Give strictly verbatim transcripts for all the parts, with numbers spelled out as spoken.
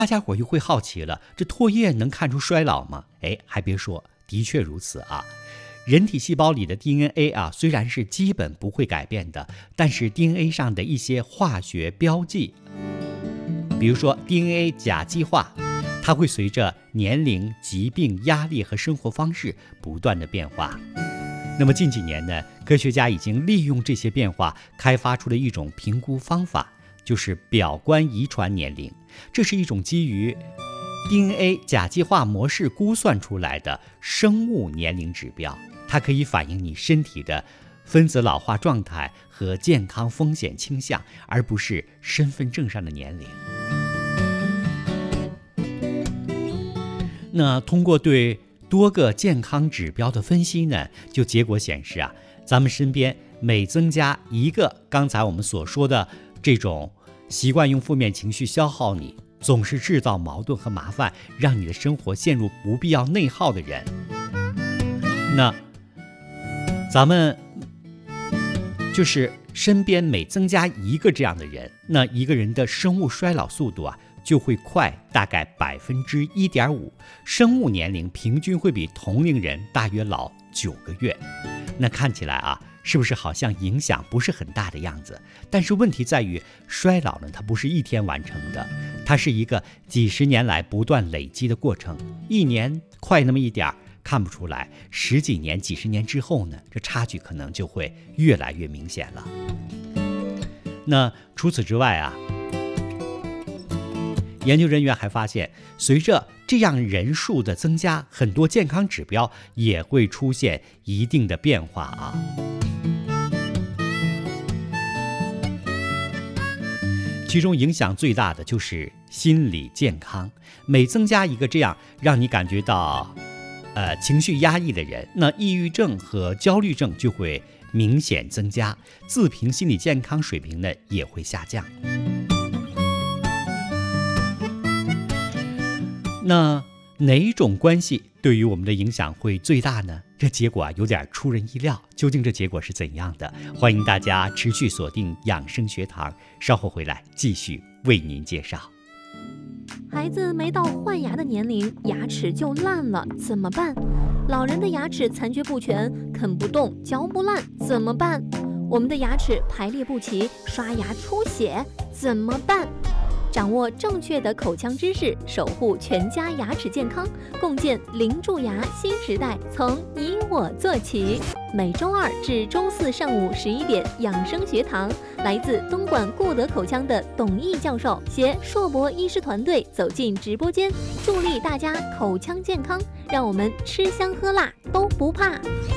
大家伙又会好奇了，这唾液能看出衰老吗？哎，还别说，的确如此啊。人体细胞里的 D N A 啊，虽然是基本不会改变的，但是 D N A 上的一些化学标记，比如说 D N A 甲基化，它会随着年龄、疾病、压力和生活方式不断的变化。那么近几年呢，科学家已经利用这些变化，开发出了一种评估方法，就是表观遗传年龄。这是一种基于 D N A 甲基化模式估算出来的生物年龄指标，它可以反映你身体的分子老化状态和健康风险倾向，而不是身份证上的年龄。那通过对多个健康指标的分析呢，就结果显示啊，咱们身边每增加一个刚才我们所说的这种习惯用负面情绪消耗你，总是制造矛盾和麻烦，让你的生活陷入不必要内耗的人，那咱们就是身边每增加一个这样的人，那一个人的生物衰老速度啊就会快大概百分之一点五，生物年龄平均会比同龄人大约老九个月。那看起来啊，是不是好像影响不是很大的样子？但是问题在于，衰老呢，它不是一天完成的，它是一个几十年来不断累积的过程。一年快那么一点看不出来，十几年、几十年之后呢，这差距可能就会越来越明显了。那除此之外啊，研究人员还发现，随着这样人数的增加，很多健康指标也会出现一定的变化啊。其中影响最大的就是心理健康，每增加一个这样让你感觉到呃情绪压抑的人，那抑郁症和焦虑症就会明显增加，自评心理健康水平呢也会下降。那哪种关系对于我们的影响会最大呢？这结果啊有点出人意料，究竟这结果是怎样的？欢迎大家持续锁定养生学堂，稍后回来继续为您介绍。 孩子没到换牙的年龄，牙齿就烂了，怎么办？老人的牙齿残缺不全，啃不动，嚼不烂，怎么办？我们的牙齿排列不齐，刷牙出血，怎么办？掌握正确的口腔知识，守护全家牙齿健康，共建零蛀牙新时代，从你我做起。每周二至周四上午十一点，养生学堂，来自东莞顾德口腔的董毅教授携硕博医师团队走进直播间，助力大家口腔健康，让我们吃香喝辣都不怕。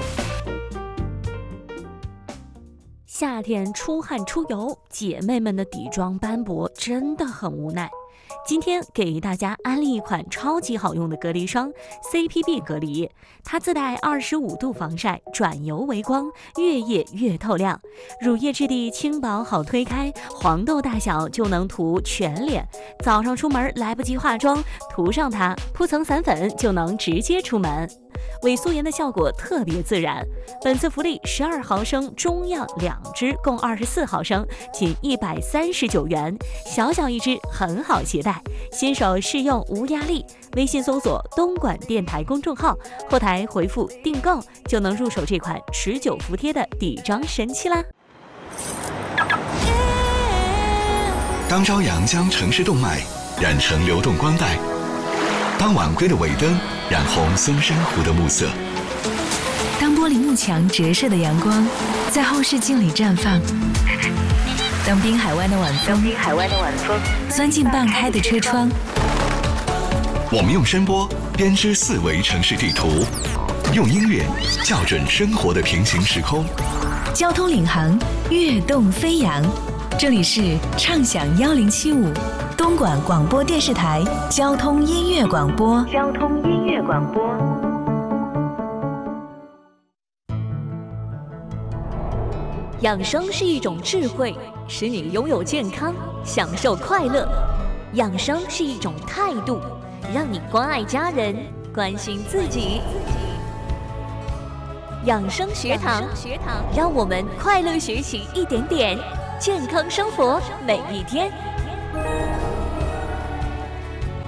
夏天出汗出油，姐妹们的底妆斑驳真的很无奈。今天给大家安利一款超级好用的隔离霜 C P B 隔离，它自带二十五度防晒，转油为光，越液越透亮，乳液质地轻薄好推开，黄豆大小就能涂全脸。早上出门来不及化妆，涂上它，铺层散粉就能直接出门。伪素颜的效果特别自然。本次福利十二毫升中样两支，共二十四毫升，仅一百三十九元，小小一支，很好携带。新手试用无压力，微信搜索东莞电台公众号，后台回复订购就能入手这款持久服帖的底妆神器啦。 当朝阳将城市动脉染成流动光带，当晚归的尾灯染红松山湖的暮色， 当玻璃幕墙折射的阳光在后视镜里绽放，当滨海湾的晚风滨海湾的晚风钻进半开的车窗， 我们用声波编织四维城市地图，用音乐校准生活的平行时空。 交通领航，跃动飞扬。这里是畅享幺零七五东莞广播电视台交通音乐广播。交通音乐广播。 养生是一种智慧，使你拥有健康，享受快乐；养生是一种态度，让你关爱家人，关心自己。养生学堂，让我们快乐学习一点点，健康生活每一天。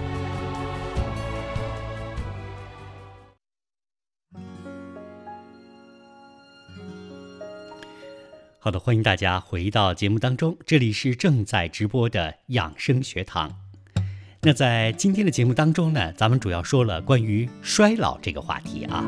好的，欢迎大家回到节目当中，这里是正在直播的养生学堂。那在今天的节目当中呢，咱们主要说了关于衰老这个话题啊。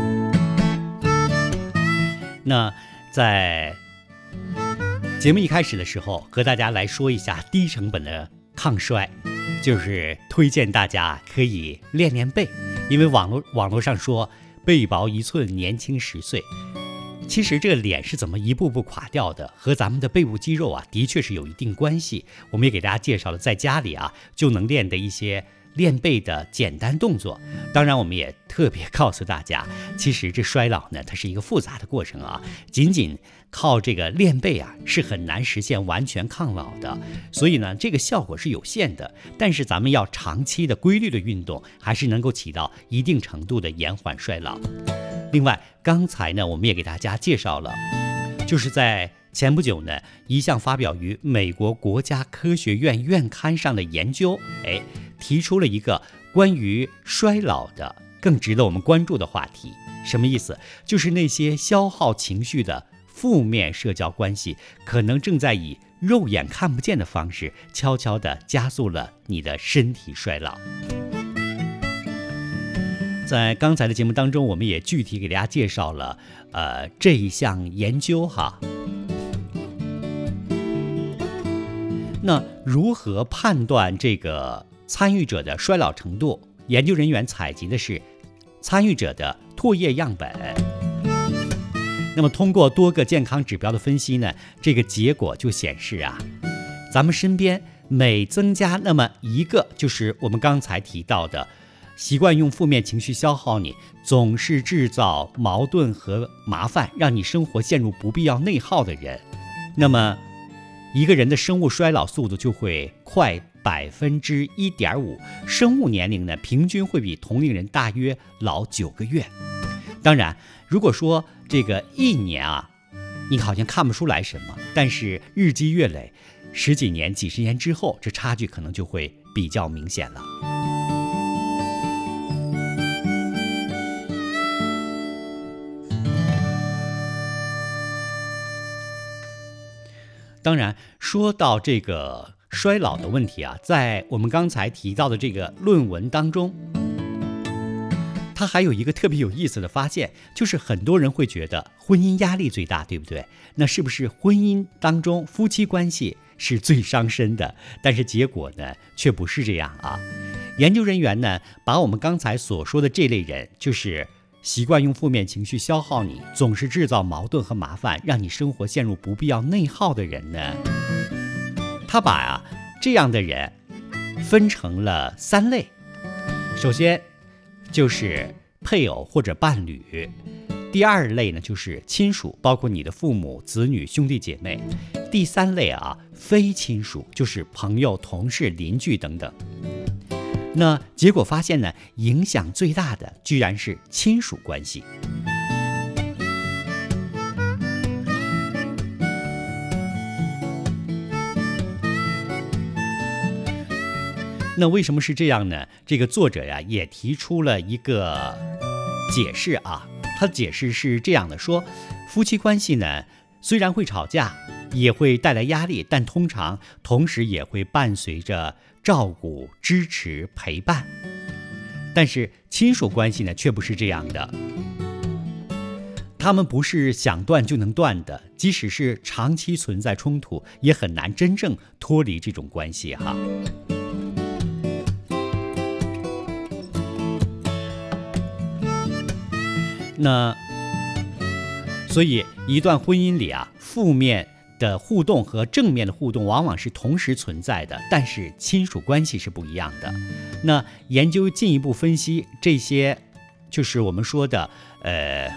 那在节目一开始的时候，和大家来说一下低成本的抗衰，就是推荐大家可以练练背，因为网络网络上说背薄一寸，年轻十岁。其实这个脸是怎么一步步垮掉的，和咱们的背部肌肉啊，的确是有一定关系。我们也给大家介绍了在家里啊就能练的一些练背的简单动作。当然我们也特别告诉大家，其实这衰老呢，它是一个复杂的过程啊，仅仅靠这个练背啊是很难实现完全抗老的，所以呢这个效果是有限的。但是咱们要长期的规律的运动，还是能够起到一定程度的延缓衰老。另外刚才呢我们也给大家介绍了，就是在前不久呢一项发表于美国国家科学院院刊上的研究，哎，提出了一个关于衰老的更值得我们关注的话题。什么意思？就是那些消耗情绪的负面社交关系，可能正在以肉眼看不见的方式悄悄地加速了你的身体衰老。在刚才的节目当中，我们也具体给大家介绍了呃这一项研究哈。那如何判断这个参与者的衰老程度？研究人员采集的是参与者的唾液样本。那么通过多个健康指标的分析呢，这个结果就显示啊，咱们身边每增加那么一个，就是我们刚才提到的习惯用负面情绪消耗你，总是制造矛盾和麻烦，让你生活陷入不必要内耗的人，那么一个人的生物衰老速度就会快百分之一点五，生物年龄呢平均会比同龄人大约老九个月。当然如果说这个一年啊你好像看不出来什么，但是日积月累，十几年几十年之后，这差距可能就会比较明显了。当然说到这个衰老的问题啊，在我们刚才提到的这个论文当中，它还有一个特别有意思的发现，就是很多人会觉得婚姻压力最大，对不对？那是不是婚姻当中夫妻关系是最伤身的？但是结果呢却不是这样啊。研究人员呢把我们刚才所说的这类人，就是习惯用负面情绪消耗你，总是制造矛盾和麻烦，让你生活陷入不必要内耗的人呢，他把啊这样的人分成了三类。首先就是配偶或者伴侣，第二类呢就是亲属，包括你的父母、子女、兄弟姐妹，第三类啊非亲属，就是朋友、同事、邻居等等。那结果发现呢，影响最大的居然是亲属关系。那为什么是这样呢？这个作者呀也提出了一个解释啊，他的解释是这样的，说夫妻关系呢虽然会吵架，也会带来压力，但通常同时也会伴随着照顾、支持、陪伴。但是亲属关系呢却不是这样的，他们不是想断就能断的，即使是长期存在冲突，也很难真正脱离这种关系哈。那所以一段婚姻里啊，负面的互动和正面的互动往往是同时存在的，但是亲属关系是不一样的。那研究进一步分析这些，就是我们说的呃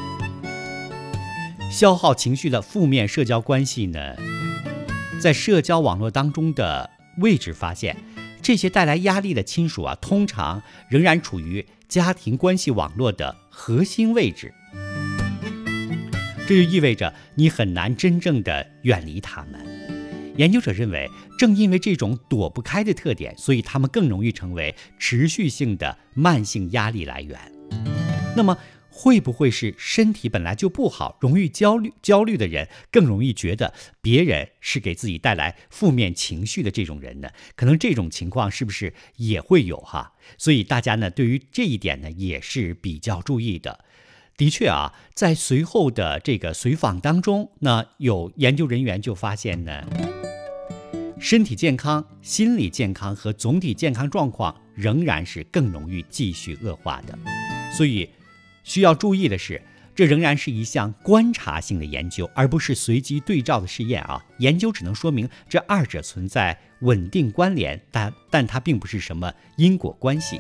消耗情绪的负面社交关系呢，在社交网络当中的位置发现，这些带来压力的亲属啊，通常仍然处于家庭关系网络的核心位置。这就意味着你很难真正的远离他们。研究者认为，正因为这种躲不开的特点，所以他们更容易成为持续性的慢性压力来源。那么会不会是身体本来就不好，容易焦虑焦虑的人更容易觉得别人是给自己带来负面情绪的这种人呢？可能这种情况是不是也会有哈？所以大家呢对于这一点呢也是比较注意的。的确啊，在随后的这个随访当中，那有研究人员就发现呢，身体健康、心理健康和总体健康状况仍然是更容易继续恶化的。所以需要注意的是，这仍然是一项观察性的研究，而不是随机对照的试验啊。研究只能说明这二者存在稳定关联，但但它并不是什么因果关系。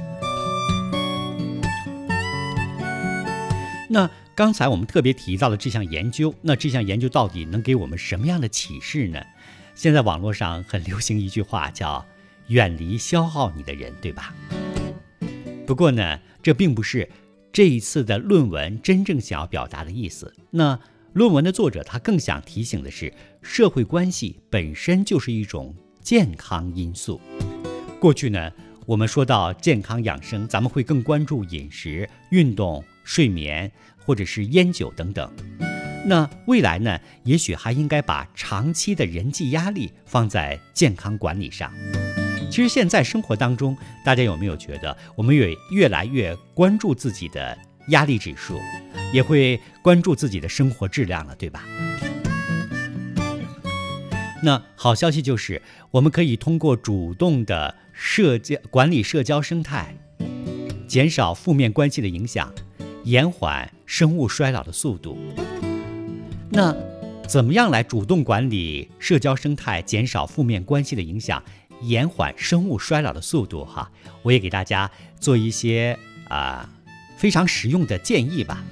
那刚才我们特别提到的这项研究，那这项研究到底能给我们什么样的启示呢？现在网络上很流行一句话叫远离消耗你的人，对吧？不过呢，这并不是这一次的论文真正想要表达的意思。那论文的作者他更想提醒的是，社会关系本身就是一种健康因素。过去呢，我们说到健康养生，咱们会更关注饮食、运动、睡眠，或者是烟酒等等。那未来呢，也许还应该把长期的人际压力放在健康管理上。其实现在生活当中，大家有没有觉得我们也越来越关注自己的压力指数，也会关注自己的生活质量了，对吧？那好消息就是，我们可以通过主动的社交管理社交生态，减少负面关系的影响，延缓生物衰老的速度。那怎么样来主动管理社交生态，减少负面关系的影响，延缓生物衰老的速度哈？我也给大家做一些啊、呃、非常实用的建议吧。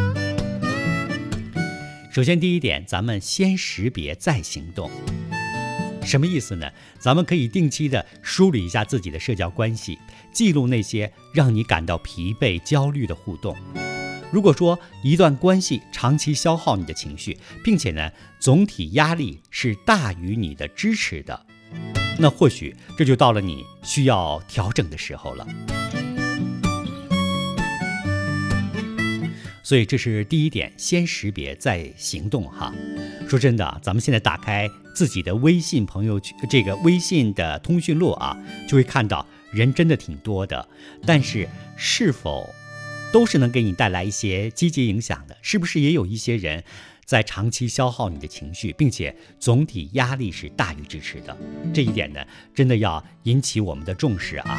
首先第一点，咱们先识别再行动。什么意思呢？咱们可以定期的梳理一下自己的社交关系，记录那些让你感到疲惫、焦虑的互动。如果说一段关系长期消耗你的情绪，并且呢，总体压力是大于你的支持的，那或许这就到了你需要调整的时候了。所以这是第一点，先识别再行动哈。说真的，咱们现在打开自己的微信朋友圈，这个微信的通讯录啊，就会看到人真的挺多的，但是是否都是能给你带来一些积极影响的？是不是也有一些人在长期消耗你的情绪，并且总体压力是大于支持的？这一点呢，真的要引起我们的重视啊。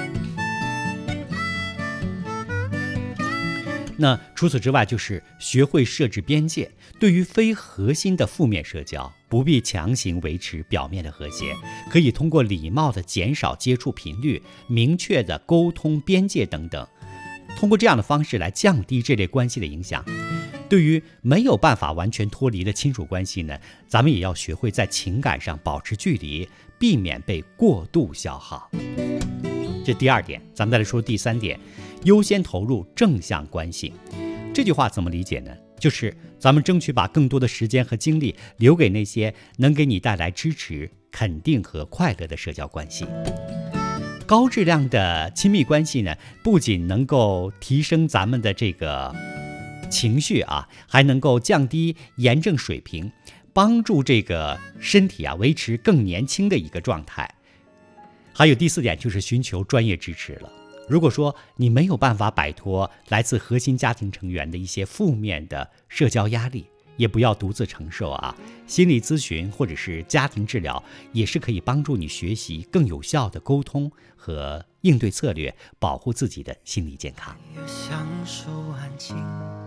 那除此之外，就是学会设置边界，对于非核心的负面社交，不必强行维持表面的和谐，可以通过礼貌的减少接触频率、明确的沟通边界等等，通过这样的方式来降低这类关系的影响。对于没有办法完全脱离的亲属关系呢，咱们也要学会在情感上保持距离，避免被过度消耗。这第二点，咱们再来说第三点，优先投入正向关系。这句话怎么理解呢？就是咱们争取把更多的时间和精力留给那些能给你带来支持、肯定和快乐的社交关系。高质量的亲密关系呢，不仅能够提升咱们的这个情绪啊，还能够降低炎症水平，帮助这个身体啊维持更年轻的一个状态。还有第四点，就是寻求专业支持了。如果说你没有办法摆脱来自核心家庭成员的一些负面的社交压力，也不要独自承受啊。心理咨询或者是家庭治疗也是可以帮助你学习更有效的沟通和应对策略，保护自己的心理健康。 享受安静